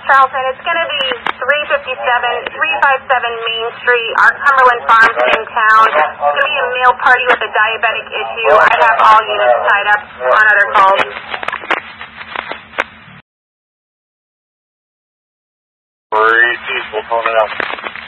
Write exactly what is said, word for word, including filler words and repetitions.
Charlton. It's going to be three fifty-seven, three fifty-seven Main Street. Our Cumberland Farms in town. It's going to be a meal party with a diabetic issue. I have all units tied up on other calls. Very peaceful, phone it up.